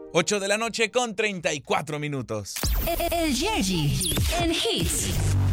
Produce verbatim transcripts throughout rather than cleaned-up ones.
ocho de la noche con treinta y cuatro minutos. El Yerji en Hits.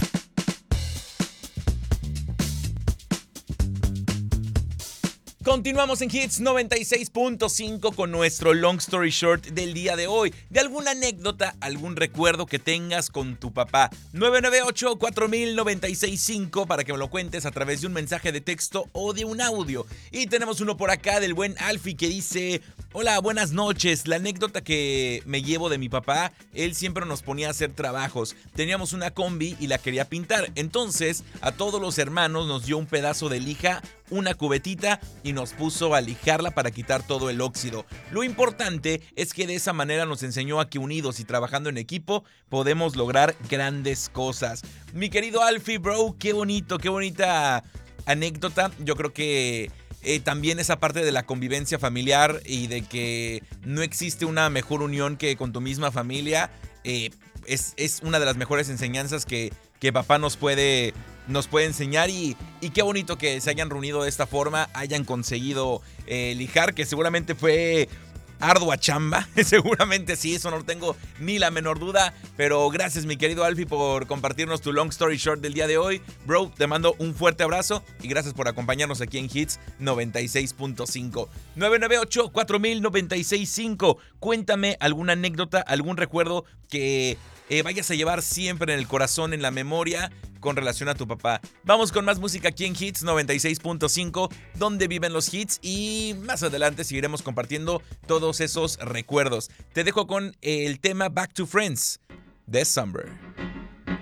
Continuamos en Hits noventa y seis punto cinco con nuestro Long Story Short del día de hoy. De alguna anécdota, algún recuerdo que tengas con tu papá. nueve nueve ocho, cuatro mil, noventa y seis cinco para que me lo cuentes a través de un mensaje de texto o de un audio. Y tenemos uno por acá del buen Alfie que dice: hola, buenas noches. La anécdota que me llevo de mi papá, él siempre nos ponía a hacer trabajos. Teníamos una combi y la quería pintar. Entonces, a todos los hermanos nos dio un pedazo de lija, una cubetita y nos puso a lijarla para quitar todo el óxido. Lo importante es que de esa manera nos enseñó a que unidos y trabajando en equipo podemos lograr grandes cosas. Mi querido Alfie, bro, qué bonito, qué bonita anécdota. Yo creo que Eh, también esa parte de la convivencia familiar y de que no existe una mejor unión que con tu misma familia, eh, es, es una de las mejores enseñanzas que, que papá nos puede, nos puede enseñar. Y, y qué bonito que se hayan reunido de esta forma, hayan conseguido eh, lijar, que seguramente fue ardua chamba, seguramente sí, eso no tengo ni la menor duda, pero gracias mi querido Alfie por compartirnos tu Long Story Short del día de hoy. Bro, te mando un fuerte abrazo y gracias por acompañarnos aquí en Hits noventa y seis punto cinco. nueve nueve ocho, cuatro mil, noventa y seis cinco. Cuéntame alguna anécdota, algún recuerdo que eh, vayas a llevar siempre en el corazón, en la memoria, con relación a tu papá. Vamos con más música aquí en Hits noventa y seis punto cinco, donde viven los hits, y más adelante seguiremos compartiendo todos esos recuerdos. Te dejo con el tema Back to Friends de Summer.